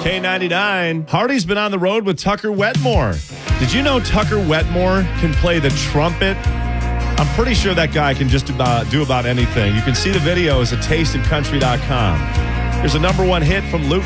K99. Hardy's been on the road with Tucker Wetmore. Did you know Tucker Wetmore can play the trumpet? I'm pretty sure that guy can just do about anything. You can see the videos at tasteofcountry.com. There's a number one hit from Luke